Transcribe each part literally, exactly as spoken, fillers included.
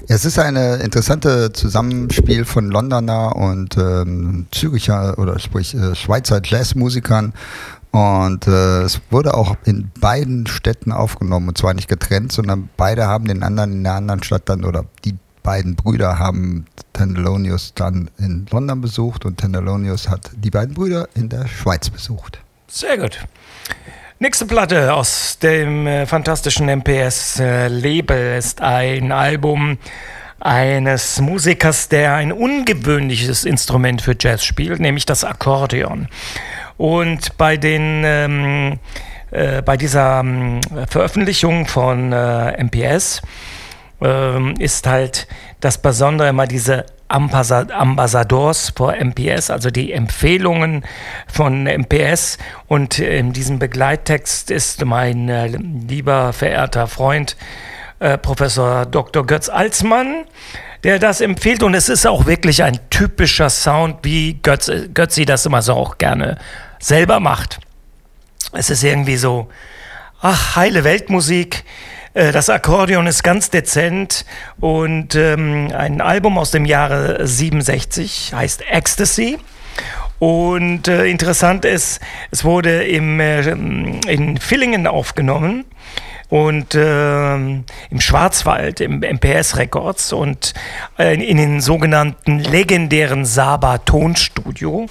Es ist ein interessantes Zusammenspiel von Londoner und ähm, Züricher oder sprich äh, Schweizer Jazzmusikern. Und äh, es wurde auch in beiden Städten aufgenommen, und zwar nicht getrennt, sondern beide haben den anderen in der anderen Stadt dann, oder die beiden Brüder haben Tenderlonius dann in London besucht und Tenderlonius hat die beiden Brüder in der Schweiz besucht. Sehr gut. Nächste Platte aus dem äh, fantastischen M P S-Label äh, ist ein Album eines Musikers, der ein ungewöhnliches Instrument für Jazz spielt, nämlich das Akkordeon. Und bei den ähm, äh, bei dieser ähm, Veröffentlichung von äh, M P S ähm, ist halt das Besondere immer diese Ambassadors for M P S, also die Empfehlungen von M P S. Und in diesem Begleittext ist mein äh, lieber, verehrter Freund äh, Professor Doktor Götz Alsmann, der das empfiehlt. Und es ist auch wirklich ein typischer Sound, wie Götz, Götzi das immer so auch gerne selber macht. Es ist irgendwie so, ach, heile Weltmusik. Das Akkordeon ist ganz dezent und ähm, ein Album aus dem Jahre siebenundsechzig heißt Ecstasy. Und äh, interessant ist, es wurde im, äh, in Villingen aufgenommen und äh, im Schwarzwald, im M P S Records und äh, in den sogenannten legendären Saba Tonstudio.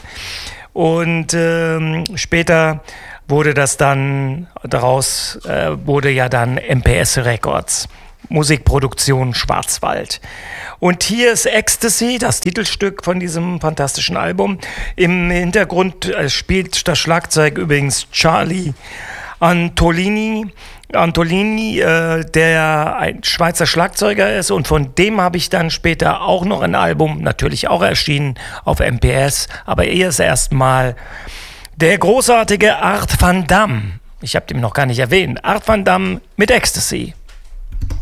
Und äh, später wurde das dann, daraus äh, wurde ja dann M P S Records, Musikproduktion Schwarzwald. Und hier ist Ecstasy, das Titelstück von diesem fantastischen Album. Im Hintergrund äh, spielt das Schlagzeug übrigens Charlie Antolini, Antolini, äh, der ein Schweizer Schlagzeuger ist, und von dem habe ich dann später auch noch ein Album, natürlich auch erschienen auf M P S, aber erst erstmal der großartige Art van Dam. Ich habe den noch gar nicht erwähnt. Art van Dam mit Ecstasy.